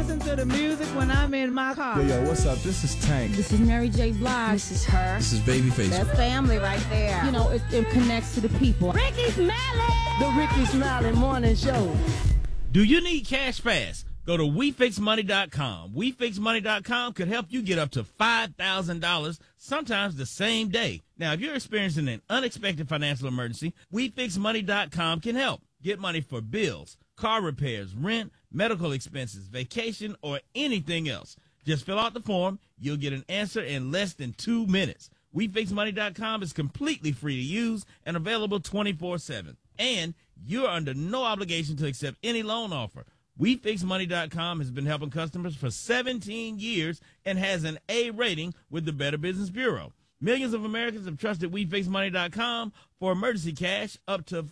listen to the music when I'm in my car. Yo, what's up? This is Tank. This is Mary J. Blige. This is her. This is Babyface. That's family right there. You know, it connects to the people. Ricky Smiley. The Ricky Smiley Morning Show. Do you need cash fast? Go to WeFixMoney.com. WeFixMoney.com could help you get up to $5,000, sometimes the same day. Now, if you're experiencing an unexpected financial emergency, WeFixMoney.com can help. Get money for bills, car repairs, rent, medical expenses, vacation, or anything else. Just fill out the form. You'll get an answer in less than 2 minutes. WeFixMoney.com is completely free to use and available 24/7. And you're under no obligation to accept any loan offer. WeFixMoney.com has been helping customers for 17 years and has an A rating with the Better Business Bureau. Millions of Americans have trusted WeFixMoney.com for emergency cash up to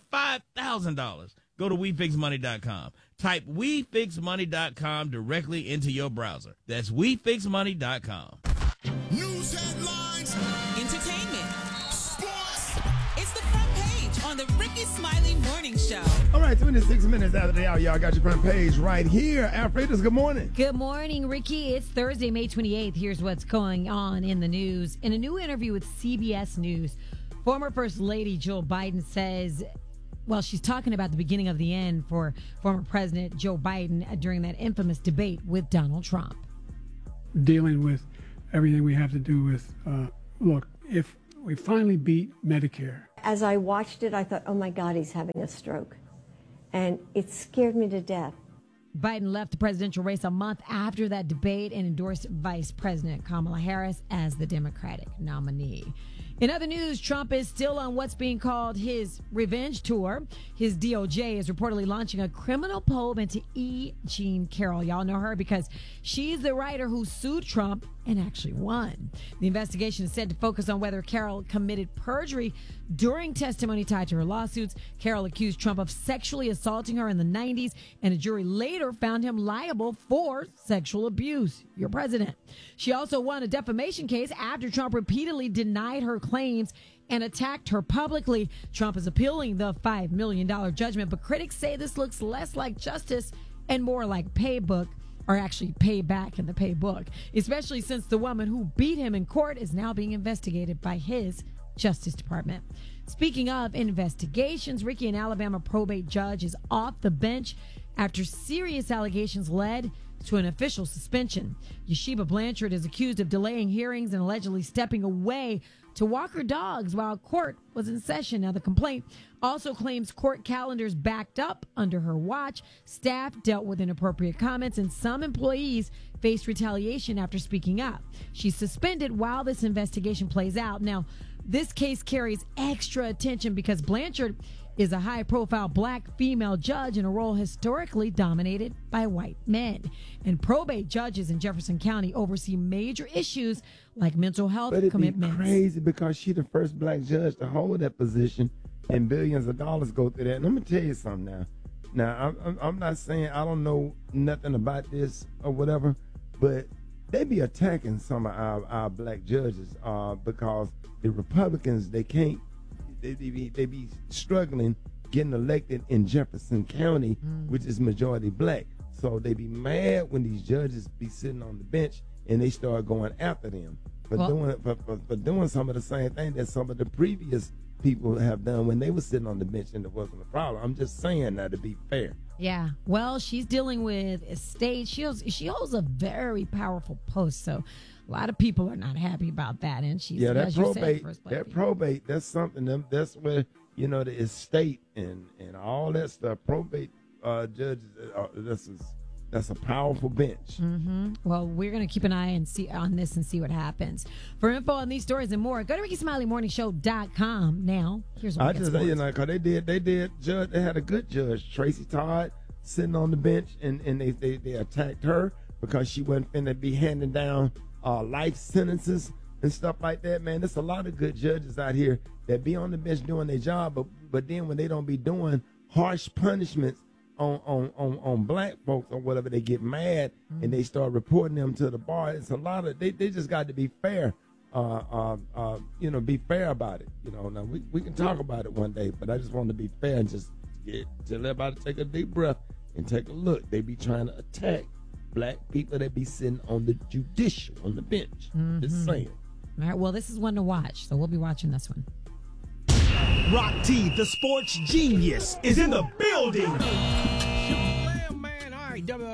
$5,000. Go to WeFixMoney.com. Type WeFixMoney.com directly into your browser. That's WeFixMoney.com. News headlines. Entertainment. Sports. It's the front page on the Ricky Smiley Morning Show. All right, 26 minutes after the hour, y'all got your front page right here. Alfredas, good morning. Good morning, Ricky. It's Thursday, May 28th. Here's what's going on in the news. In a new interview with CBS News, former First Lady Jill Biden says, well, she's talking about the beginning of the end for former President Joe Biden during that infamous debate with Donald Trump. Dealing with everything we have to do with, look, if we finally beat Medicare. As I watched it, I thought, oh my God, he's having a stroke. And it scared me to death. Biden left the presidential race a month after that debate and endorsed Vice President Kamala Harris as the Democratic nominee. In other news, Trump is still on what's being called his revenge tour. His DOJ is reportedly launching a criminal probe into E. Jean Carroll. Y'all know her because she's the writer who sued Trump and actually won. The investigation is said to focus on whether Carroll committed perjury during testimony tied to her lawsuits. Carroll accused Trump of sexually assaulting her in the 90s, and a jury later found him liable for sexual abuse. Your president. She also won a defamation case after Trump repeatedly denied her claims and attacked her publicly. Trump is appealing the $5 million judgment, but critics say this looks less like justice and more like payback, or actually payback in the paybook, especially since the woman who beat him in court is now being investigated by his Justice Department. Speaking of investigations, Ricky, an Alabama probate judge, is off the bench after serious allegations led to an official suspension. Yeshiba Blanchard is accused of delaying hearings and allegedly stepping away to walk her dogs while court was in session. Now, the complaint also claims court calendars backed up under her watch, staff dealt with inappropriate comments, and some employees faced retaliation after speaking up. She's suspended while this investigation plays out. Now, this case carries extra attention because Blanchard is a high-profile black female judge in a role historically dominated by white men. And probate judges in Jefferson County oversee major issues like mental health commitments. But it'd be crazy because she's the first black judge to hold that position and billions of dollars go through that. And I'm going to tell you something now. Now, I'm not saying I don't know nothing about this or whatever, but they be attacking some of our black judges because the Republicans, they be struggling getting elected in Jefferson County, which is majority black. So they be mad when these judges be sitting on the bench and they start going after them for doing some of the same thing that some of the previous people have done when they were sitting on the bench and it wasn't a problem. I'm just saying that to be fair. Yeah, well, she's dealing with estate. She holds a very powerful post, so a lot of people are not happy about that. And she's that probate, that's something. That's where the estate and all that stuff. Probate judges, that's a powerful bench. Mm-hmm. Well, we're going to keep an eye and see on this and see what happens. For info on these stories and more, go to RickySmileyMorningShow.com. Now, here's what because they had a good judge, Tracy Todd, sitting on the bench, and they attacked her because she wasn't finna be handing down life sentences and stuff like that. Man, there's a lot of good judges out here that be on the bench doing their job, but then when they don't be doing harsh punishments on black folks or whatever, they get mad and they start reporting them to the bar. It's a lot of they just got to be fair, be fair about it. Now we can talk about it one day, but I just want to be fair and just tell everybody to take a deep breath and take a look. They be trying to attack black people that be sitting on the judicial, on the bench. Just saying. All right, well, this is one to watch, so we'll be watching this one. Rock T, the sports genius, is in the building. Man, all right, the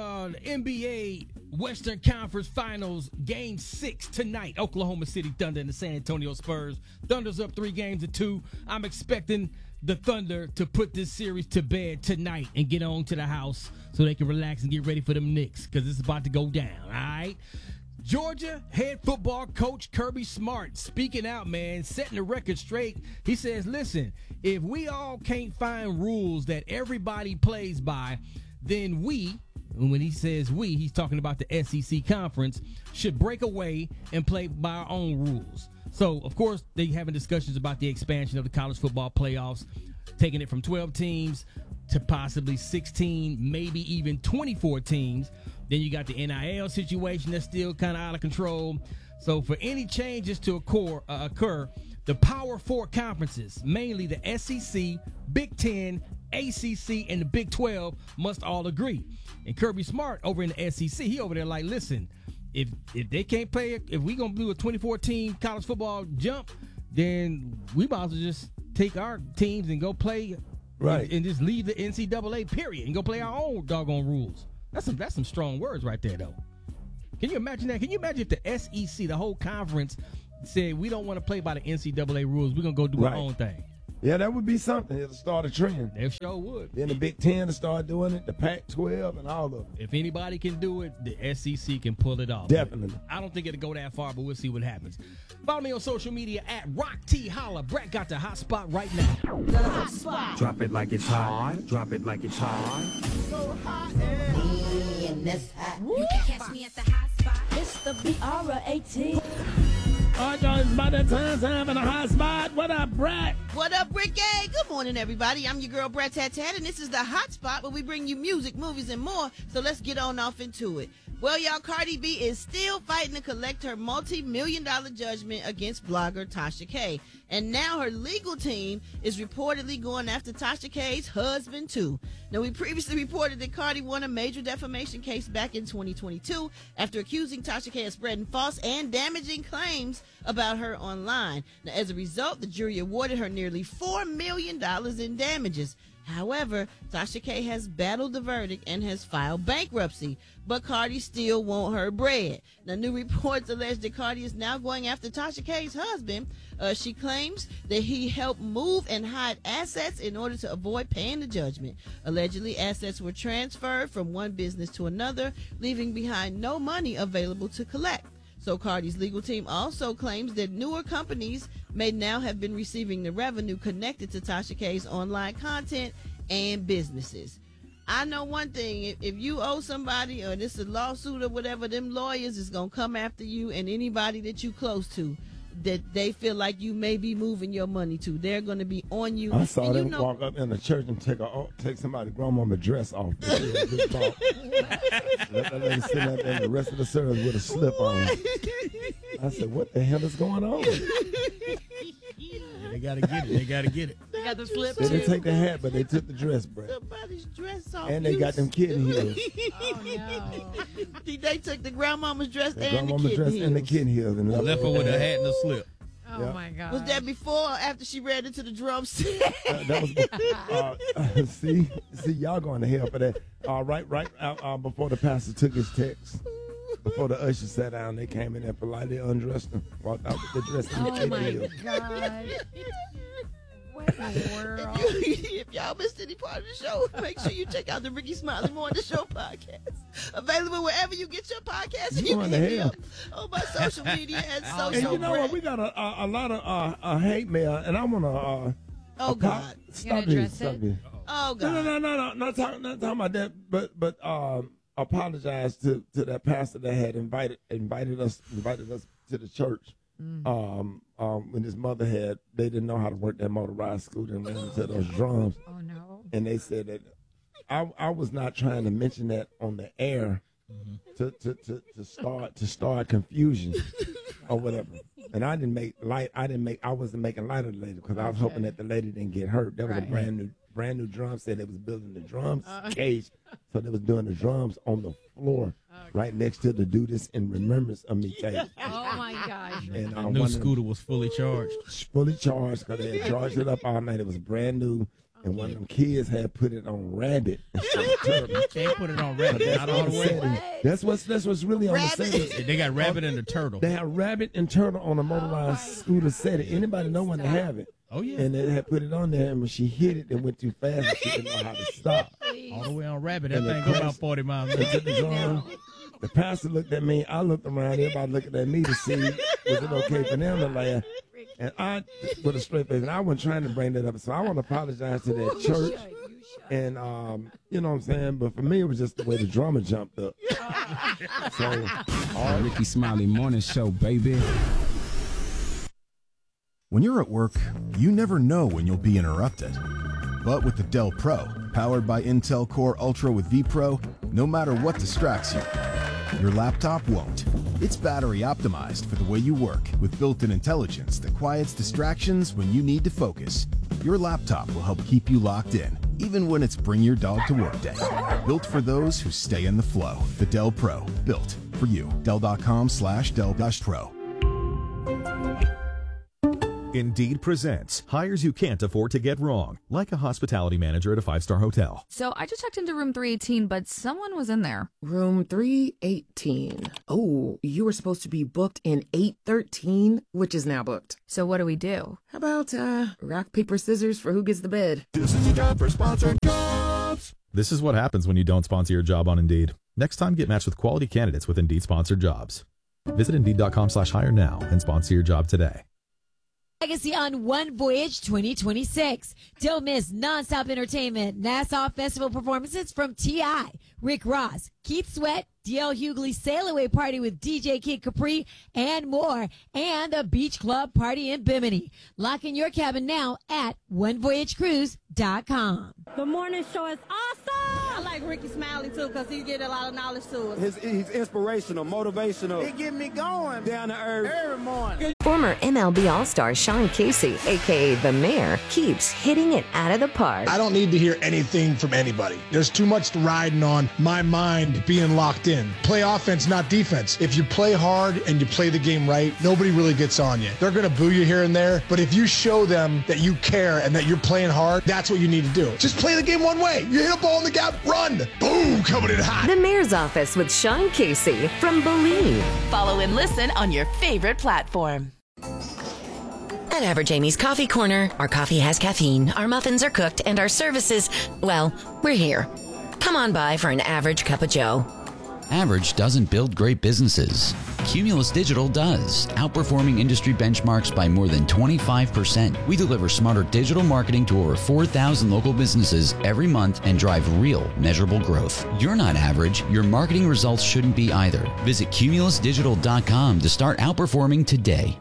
NBA Western Conference Finals, Game 6 tonight. Oklahoma City Thunder and the San Antonio Spurs. Thunder's up 3-2. I'm expecting the Thunder to put this series to bed tonight and get on to the house so they can relax and get ready for them Knicks, because it's about to go down, all right? Georgia head football coach Kirby Smart speaking out, man, setting the record straight. He says, listen, if we all can't find rules that everybody plays by, then we, and when he says we, he's talking about the SEC conference, should break away and play by our own rules. So, of course, they're having discussions about the expansion of the college football playoffs, taking it from 12 teams to possibly 16, maybe even 24 teams. Then you got the NIL situation that's still kind of out of control. So for any changes to occur, the Power Four conferences, mainly the SEC, Big Ten, ACC, and the Big 12, must all agree. And Kirby Smart over in the SEC, he over there like, listen, if they can't play, if we going to do a 24-team college football jump, then we might as well just take our teams and go play, right, and just leave the NCAA, period, and go play our own doggone rules. That's some strong words right there, though. Can you imagine that? Can you imagine if the SEC, the whole conference, said we don't want to play by the NCAA rules, we're going to go do our own thing? Yeah, that would be something. It'll start a trend. They sure would. Then the Big Ten to start doing it, the Pac-12 and all of them. If anybody can do it, the SEC can pull it off. Definitely. I don't think it'll go that far, but we'll see what happens. Follow me on social media at Rock T Holla. Brett got the hot spot right now. The hot spot. Drop it like it's hot. Drop it like it's hot. So hot in this hot. You can catch me at the hot spot. It's the BR18. All right, y'all, it's about that time for the hot spot. What up, Brett? What up, Ricky? Good morning, everybody. I'm your girl, Brett Tat, and this is the hot spot where we bring you music, movies, and more. So let's get on off into it. Well, y'all, Cardi B is still fighting to collect her multi-million-dollar judgment against blogger Tasha K. And now her legal team is reportedly going after Tasha K's husband, too. Now, we previously reported that Cardi won a major defamation case back in 2022 after accusing Tasha K of spreading false and damaging claims about her online. Now, as a result, the jury awarded her nearly $4 million in damages. However, Tasha K has battled the verdict and has filed bankruptcy, but Cardi still wants her bread. Now, new reports allege that Cardi is now going after Tasha K's husband. She claims that he helped move and hide assets in order to avoid paying the judgment. Allegedly, assets were transferred from one business to another, leaving behind no money available to collect. So Cardi's legal team also claims that newer companies may now have been receiving the revenue connected to Tasha K's online content and businesses. I know one thing, if you owe somebody or this is a lawsuit or whatever, them lawyers is going to come after you and anybody that you close to that they feel like you may be moving your money to. They're going to be on you. I saw them walk up in the church and take somebody's grandmama's dress off. Let that lady sit up there the rest of the service with a slip on. I said, what the hell is going on? They got to get it. They got to get it. They got the slip. They didn't take the hat, but they took the dress, Brett. Somebody's dress off. And they got them kitten heels. Oh, no. They took the grandmama's dress The and the grandmama's kitten dress heels. and the kitten heels. And left her with a hat and a slip. Oh, Yep. my God. Was that before or after she ran into the drum set? That was see, y'all going to hell for that. Right before the pastor took his text, before the usher sat down, they came in there politely undressed and walked out with the dress and the Oh, kitten my heels. God. What in the world? If y'all missed any part of the show, make sure you check out the Ricky Smiley Morning Show podcast. Available wherever you get your podcast. You You going can to hit me hell. up on my social media at And social. you know what? We got a lot of hate mail, and I want to. Oh, God. Stop gonna it. address Stop it? it. Oh, God. No. Not talking about that. But apologize to that pastor that had invited us to the church. When his mother they didn't know how to work that motorized scooter and ran into those drums. Oh, no. And they said that I was not trying to mention that on the air to start confusion or whatever. And I wasn't making light of the lady because I was hoping that the lady didn't get hurt. That was a brand new drum set. They was building the drums cage So they was doing the drums on the floor right next to the Do This in Remembrance of Me tape. Oh, my gosh. And I knew Scooter was fully charged. Fully charged because they had charged it up all night. It was brand new. And one of them kids had put it on Rabbit. You can't put it on Rabbit. Not all the way. That's what's really on the setting. They got Rabbit and the Turtle. They have Rabbit and Turtle on a motorized scooter setting. Anybody know when they have it? Oh, yeah. And they had put it on there, and when she hit it, it went too fast, and she didn't know how to stop. All the way on Rabbit. That thing go about 40 miles an hour. The pastor looked at me. I looked around. Everybody looking at me to see was it okay for them to laugh. And I, with a straight face, and I wasn't trying to bring that up. So I want to apologize to that church. And, you know what I'm saying? But for me, it was just the way the drummer jumped up. Ricky Smiley Morning Show, baby. When you're at work, you never know when you'll be interrupted. But with the Dell Pro, powered by Intel Core Ultra with vPro, no matter what distracts you, your laptop won't. It's battery optimized for the way you work with built-in intelligence that quiets distractions when you need to focus. Your laptop will help keep you locked in, even when it's bring your dog to work day. Built for those who stay in the flow. The Dell Pro, built for you. Dell.com/Dell-Pro. Indeed presents hires you can't afford to get wrong, like a hospitality manager at a 5-star hotel. So I just checked into room 318, but someone was in there. Room 318. Oh, you were supposed to be booked in 813, which is now booked. So what do we do? How about rock, paper, scissors for who gets the bed? This is a job for sponsored jobs. This is what happens when you don't sponsor your job on Indeed. Next time, get matched with quality candidates with Indeed sponsored jobs. Visit Indeed.com/hire now and sponsor your job today. Legacy on One Voyage 2026. Don't miss nonstop entertainment, Nassau Festival performances from T.I., Rick Ross, Keith Sweat, D.L. Hughley Sail Away Party with DJ Kid Capri, and more, and the Beach Club Party in Bimini. Lock in your cabin now at onevoyagecruise.com. The morning show is awesome. I like Ricky Smiley too because he get a lot of knowledge to us. He's inspirational, motivational. He get me going down to earth every morning. Former MLB All-Star Sean Casey, a.k.a. The Mayor, keeps hitting it out of the park. I don't need to hear anything from anybody. There's too much riding on my mind being locked in. Play offense, not defense. If you play hard and you play the game right, nobody really gets on you. They're going to boo you here and there, but if you show them that you care and that you're playing hard, that's what you need to do. Just play the game one way. You hit a ball in the gap, run. Boom, coming in hot. The Mayor's Office with Sean Casey from Believe. Follow and listen on your favorite platform. At Average Amy's Coffee Corner, our coffee has caffeine, our muffins are cooked, and our services, well, we're here. Come on by for an average cup of joe. Average doesn't build great businesses. Cumulus Digital does, outperforming industry benchmarks by more than 25%. We deliver smarter digital marketing to over 4,000 local businesses every month and drive real, measurable growth. You're not average. Your marketing results shouldn't be either. Visit cumulusdigital.com to start outperforming today.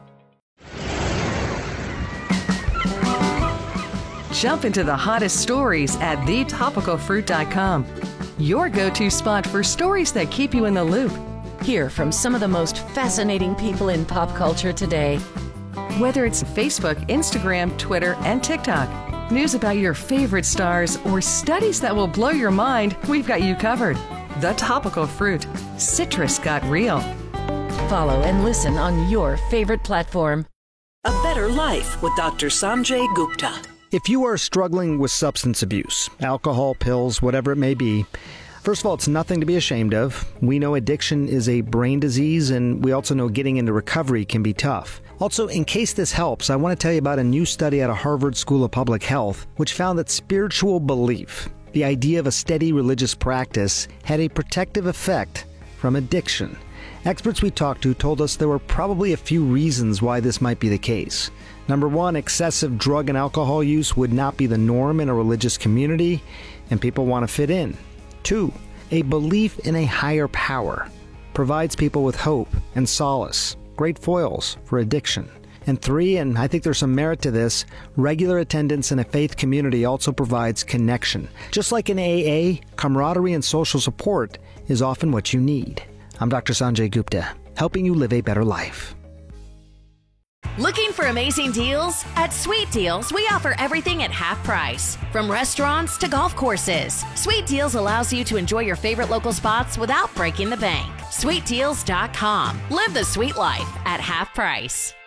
Jump into the hottest stories at thetopicalfruit.com. Your go-to spot for stories that keep you in the loop. Hear from some of the most fascinating people in pop culture today. Whether it's Facebook, Instagram, Twitter, and TikTok, news about your favorite stars, or studies that will blow your mind, we've got you covered. The Topical Fruit. Citrus got real. Follow and listen on your favorite platform. A Better Life with Dr. Sanjay Gupta. If you are struggling with substance abuse, alcohol, pills, whatever it may be, first of all, it's nothing to be ashamed of. We know addiction is a brain disease, and we also know getting into recovery can be tough. Also, in case this helps, I want to tell you about a new study out of Harvard School of Public Health, which found that spiritual belief, the idea of a steady religious practice, had a protective effect from addiction. Experts we talked to told us there were probably a few reasons why this might be the case. Number one, excessive drug and alcohol use would not be the norm in a religious community, and people want to fit in. Two, a belief in a higher power provides people with hope and solace, great foils for addiction. And three, and I think there's some merit to this, regular attendance in a faith community also provides connection. Just like in AA, camaraderie and social support is often what you need. I'm Dr. Sanjay Gupta, helping you live a better life. Looking for amazing deals? At Sweet Deals, we offer everything at half price. From restaurants to golf courses, Sweet Deals allows you to enjoy your favorite local spots without breaking the bank. SweetDeals.com. Live the sweet life at half price.